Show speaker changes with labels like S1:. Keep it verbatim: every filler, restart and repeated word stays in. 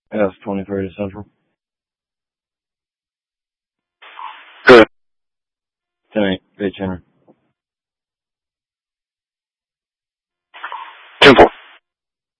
S1: Yes, twenty thirty Central.
S2: Good.
S1: ten eight, Bay Chandler.